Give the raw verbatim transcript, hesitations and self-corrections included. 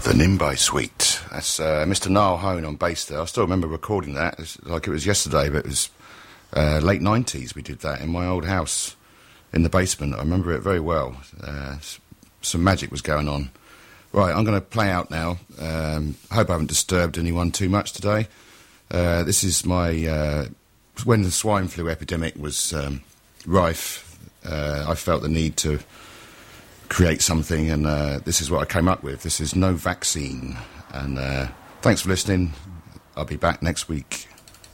The Nimbai Suite. That's uh, Mister Niall Hone on bass there. I still remember recording that. It's like it was yesterday, but it was uh, late nineties we did that in my old house in the basement. I remember it very well. Uh, some magic was going on. Right, I'm going to play out now. Um, I hope I haven't disturbed anyone too much today. Uh, this is my... Uh, when the swine flu epidemic was um, rife, uh, I felt the need to create something, and uh, this is what I came up with. This is No Vaccine, and uh, thanks for listening. I'll be back next week.